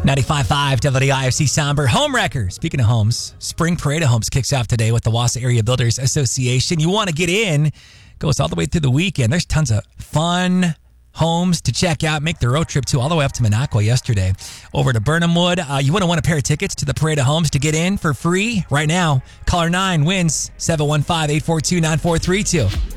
95.5 WIFC Somber Home Wrecker. Speaking of homes, Spring Parade of Homes kicks off today with the Wausau Area Builders Association. You want to get in, goes all the way through the weekend. There's tons of fun homes to check out. Make the road trip too, all the way up to Minocqua yesterday. Over to Burnhamwood. You want to win a pair of tickets to the Parade of Homes to get in for free right now. Caller 9 wins 715-842-9432.